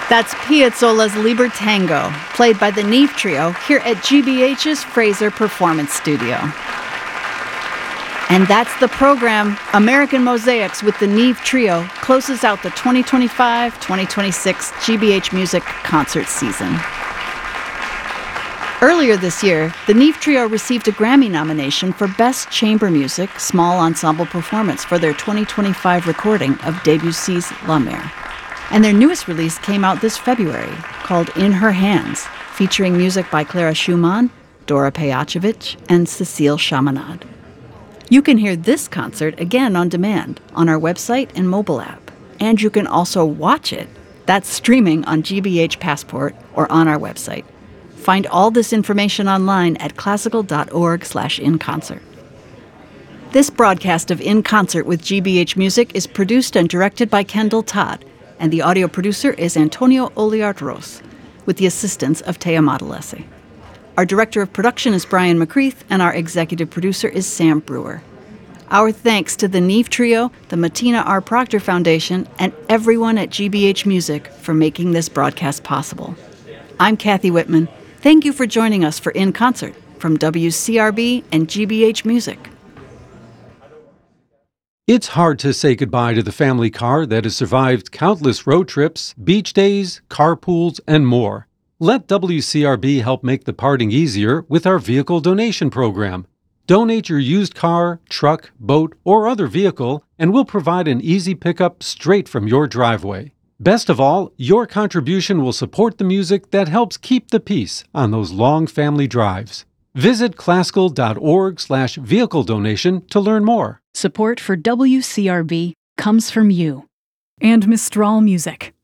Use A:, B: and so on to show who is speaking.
A: That's Piazzolla's Libertango, played by the Neve Trio here at GBH's Fraser Performance Studio. And that's the program. American Mosaics with the Neve Trio closes out the 2025-2026 GBH Music concert season. Earlier this year, the Neve Trio received a Grammy nomination for Best Chamber Music Small Ensemble Performance for their 2025 recording of Debussy's La Mer. And their newest release came out this February, called In Her Hands, featuring music by Clara Schumann, Dora Pejacevic, and Cecile Chaminade. You can hear this concert again on demand on our website and mobile app. And you can also watch it. That's streaming on GBH Passport or on our website. Find all this information online at classical.org/inconcert. This broadcast of In Concert with GBH Music is produced and directed by Kendall Todd, and the audio producer is Antonio Oliart-Ros, with the assistance of Thea Modalesi. Our director of production is Brian McCreath, and our executive producer is Sam Brewer. Our thanks to the Neve Trio, the Martina R. Proctor Foundation, and everyone at GBH Music for making this broadcast possible. I'm Kathy Whitman. Thank you for joining us for In Concert from WCRB and GBH Music.
B: It's hard to say goodbye to the family car that has survived countless road trips, beach days, carpools, and more. Let WCRB help make the parting easier with our vehicle donation program. Donate your used car, truck, boat, or other vehicle, and we'll provide an easy pickup straight from your driveway. Best of all, your contribution will support the music that helps keep the peace on those long family drives. Visit classical.org/vehicle donation to learn more.
C: Support for WCRB comes from you and Mistral Music.